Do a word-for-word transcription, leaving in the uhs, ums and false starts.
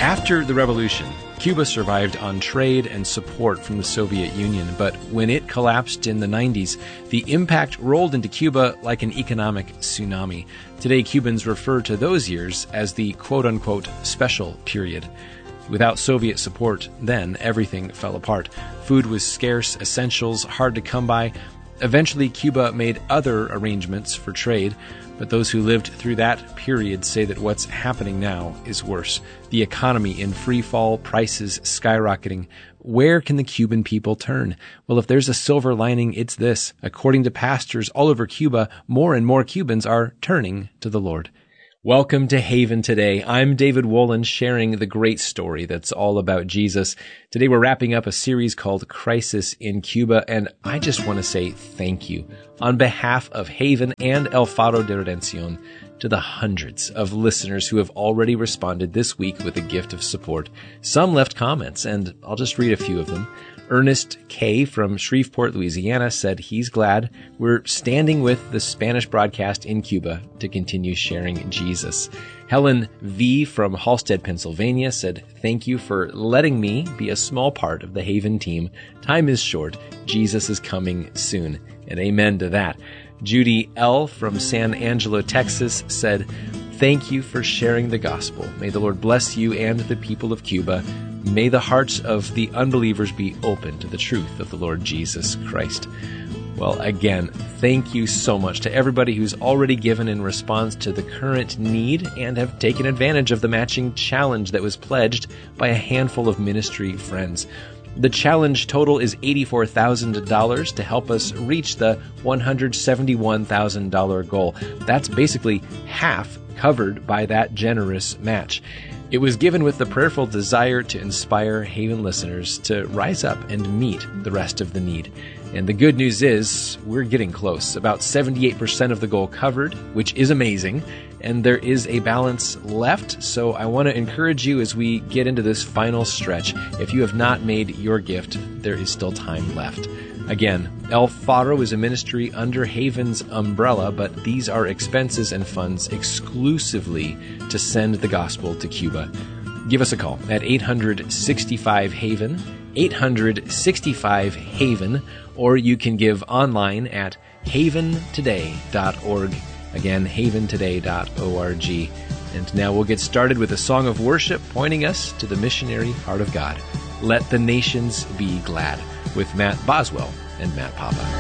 After the revolution, Cuba survived on trade and support from the Soviet Union, but when it collapsed in the nineties, the impact rolled into Cuba like an economic tsunami. Today, Cubans refer to those years as the quote-unquote special period. Without Soviet support, then, everything fell apart. Food was scarce, essentials hard to come by. Eventually, Cuba made other arrangements for trade, but those who lived through that period say that what's happening now is worse. The economy in free fall, prices skyrocketing. Where can the Cuban people turn? Well, if there's a silver lining, it's this. According to pastors all over Cuba, more and more Cubans are turning to the Lord. Welcome to Haven Today. I'm David Wolin, sharing the great story that's all about Jesus. Today we're wrapping up a series called Crisis in Cuba, and I just want to say thank you on behalf of Haven and El Faro de Redención to the hundreds of listeners who have already responded this week with a gift of support. Some left comments, and I'll just read a few of them. Ernest K. from Shreveport, Louisiana said he's glad we're standing with the Spanish broadcast in Cuba to continue sharing Jesus. Helen V. from Halstead, Pennsylvania said, thank you for letting me be a small part of the Haven team. Time is short. Jesus is coming soon. And amen to that. Judy L. from San Angelo, Texas said, thank you for sharing the gospel. May the Lord bless you and the people of Cuba. May the hearts of the unbelievers be open to the truth of the Lord Jesus Christ. Well, again, thank you so much to everybody who's already given in response to the current need and have taken advantage of the matching challenge that was pledged by a handful of ministry friends. The challenge total is eighty-four thousand dollars to help us reach the one hundred seventy-one thousand dollars goal. That's basically half covered by that generous match. It was given with the prayerful desire to inspire Haven listeners to rise up and meet the rest of the need. And the good news is we're getting close. About seventy-eight percent of the goal covered, which is amazing. And there is a balance left. So I want to encourage you as we get into this final stretch. If you have not made your gift, there is still time left. Again, El Faro is a ministry under Haven's umbrella, but these are expenses and funds exclusively to send the gospel to Cuba. Give us a call at eight hundred sixty-five Haven, eight hundred sixty-five Haven, or you can give online at haven today dot org. Again, haven today dot org. And now we'll get started with a song of worship pointing us to the missionary heart of God. Let the Nations Be Glad, with Matt Boswell and Matt Papa.